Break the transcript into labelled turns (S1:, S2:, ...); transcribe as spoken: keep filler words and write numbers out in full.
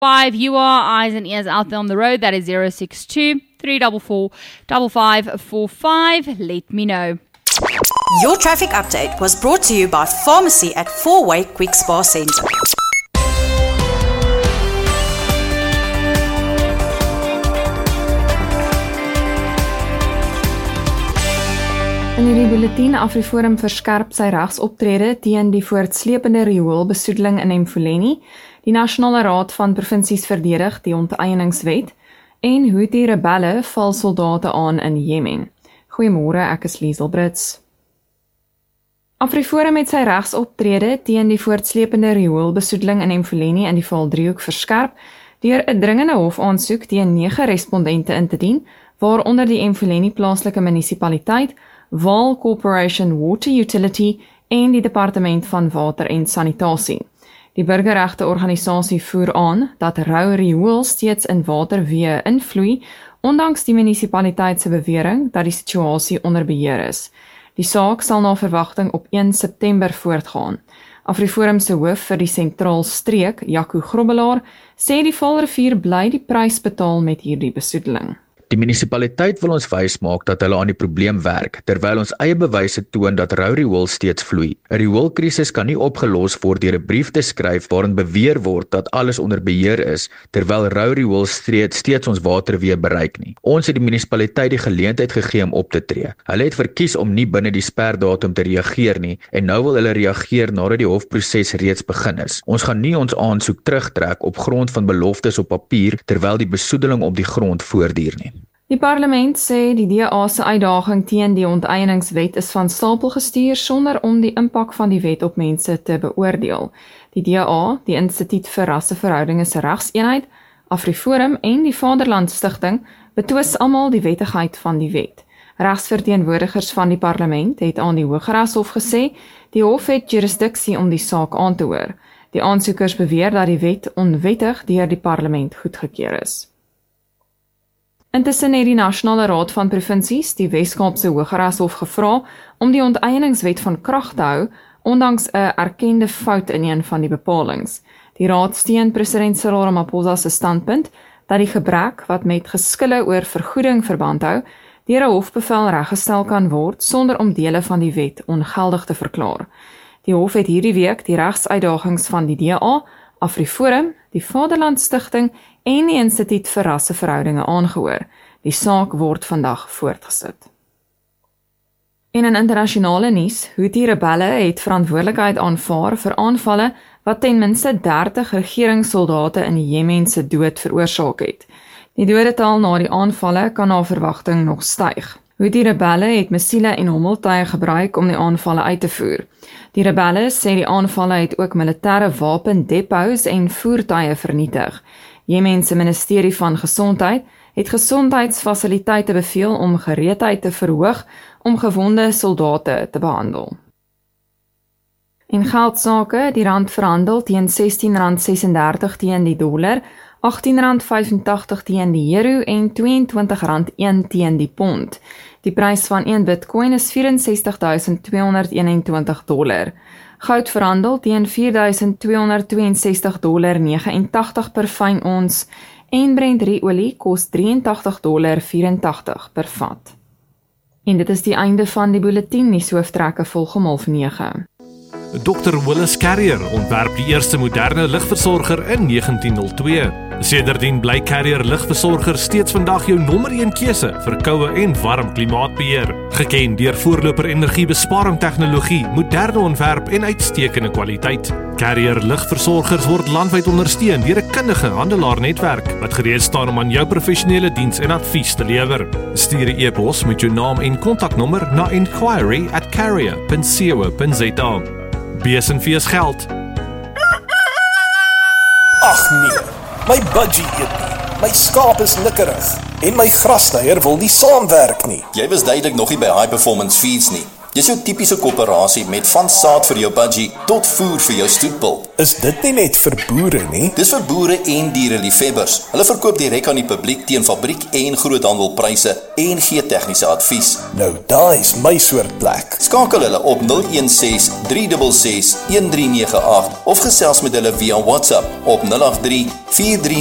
S1: Five, you are eyes and ears out there on the road. That is zero six two, three four four, five five four five. Let me know.
S2: Your traffic update was brought to you by Pharmacy at Four-Way Quick Spa Centre.
S3: In hierdie bulletin, AfriForum verskerp sy regsoptrede teen die voortsleepende rioolbesoedeling in Emfuleni, die Nasionale Raad van Provinsies verdedig die onteieningswet en Houthi-rebelle val soldate aan in Jemen. Goeiemôre, ek is Liesel Brits. AfriForum het sy regsoptrede teen die voortsleepende rioolbesoedeling in Emfuleni in die Vaal-driehoek verskerp deur 'n dringende hofaansoek teen nege respondente in te dien, waaronder die Emfuleni plaaslike munisipaliteit, Vaal Corporation Water Utility en die Departement van Water en Sanitasie. Die burgerregte organisasie voer aan dat rou riool steeds in waterweë invloei, ondanks die munisipaliteit se bewering dat die situasie onder beheer is. Die saak sal na verwagting op een September voortgaan. AfriForum se hoof vir die sentraal streek, Jaco Grobbelaar, sê die Vaalrivier bly die prys betaal met hierdie besoedeling.
S4: Die munisipaliteit wil ons wys maak dat hulle aan die probleem werk, terwyl ons eie bewyse toon dat rou riool steeds vloei. 'n Rioolkrisis kan nie opgelos word deur 'n brief te skryf waarin beweer word dat alles onder beheer is, terwyl rou riool steeds, steeds ons waterweë bereik nie. Ons het die munisipaliteit die geleentheid gegee om op te tree. Hulle het verkies om nie binne die sperdatum te reageer nie, en nou wil hulle reageer nadat die hofproses reeds begin is. Ons gaan nie ons aansoek terugtrek op grond van beloftes op papier, terwyl die besoedeling op die grond voortduur nie.
S3: Die parlement sê die D A se uitdaging teen die onteieningswet is van stapel gestuur sonder om die impak van die wet op mense te beoordeel. Die D A, die Instituut vir Rasseverhoudinge se regseenheid, AfriForum en die Vaderlandsstigting betwis almal die wettigheid van die wet. Regsverteenwoordigers van die parlement het aan die Hooggeregshof gesê die hof het jurisdiksie om die saak aan te hoor. Die aansoekers beweer dat die wet onwettig deur die parlement goedgekeur is. Intussen het die Nasionale Raad van Provinsies die Wes-Kaapse Hooggeregshof gevra om die onteieningswet van krag te hou, ondanks 'n erkende fout in een van die bepalings. Die raad steun president Cyril Ramaphosa se standpunt dat die gebrek wat met geskille oor vergoeding verband hou, deur 'n hofbevel reggestel kan word sonder om dele van die wet ongeldig te verklaar. Die hof het hierdie week die regsuitdagings van die D A, AfriForum, die Vaderlandsstigting en die Instituut vir Rasseverhoudinge aangehoor. Die saak word vandag voortgesit. En in internasionale nuus, Houthi-rebelle het verantwoordelikheid aanvaar vir aanvalle wat ten minste dertig regeringssoldate in Jemen se dood veroorsaak het. Die dodetal na die aanvalle kan na verwagting nog styg. Houthi-rebelle het missiele en hommeltuie gebruik om die aanvalle uit te voer. Die rebelle sê die aanvalle het ook militêre wapendepots en voertuie vernietig. Jemen se ministerie van Gesondheid het gesondheidsfasiliteite beveel om gereedheid te verhoog om gewonde soldate te behandel. In geldsake, die rand verhandel teen sestien rand sesendertig teen die dollar, agttien rand vyfentagtig teen die euro en tweeëntwintig rand een teen die pond. Die prys van een bitcoin is vyf ses duisend twee honderd eenentwintig dollar. Goud verhandel teen vier duisend twee honderd twee en sestig dollar negenentagtig per fyn ons en Brent olie kos drie en tagtig dollar vyf-en-tagtig per vat. En dit is die einde van die bulletin, die hooftrekke volg om half nege.
S5: dokter Willis Carrier ontwerp die eerste moderne ligversorger in negentien nul twee. Sedertdien bly Carrier ligversorger steeds vandag jou nommer een keuse vir koue en warm klimaatbeheer. Geken deur voorloper energiebesparing tegnologie, moderne ontwerp en uitstekende kwaliteit. Carrier ligversorgers word landwyd ondersteun deur 'n kundige handelaarnetwerk wat gereed staan om aan jou professionele diens en advies te lewer. Stuur 'n e-pos met jou naam en kontaknommer na inquiry at carrier dot co dot za. Besenfees geld.
S6: Ag nee, my budgie eet nie, my skaap is nikkerig en my grasnyer wil nie saamwerk nie.
S7: Jy was duidelik nog nie by High Performance Feeds nie. Dis jou tipiese koöperasie met van saad vir jou budgie tot voer vir jou stoetpil.
S6: Is dit nie net vir boere nie?
S7: Dis vir boere en diereliefhebbers. Hulle verkoop direk aan die publiek teen fabriek en groothandelpryse en gee tegniese advies.
S6: Nou, daai is my soort plek.
S7: Skakel hulle op nul een ses drie ses ses een drie nege agt of gesels met hulle via WhatsApp op nul agt drie vier drie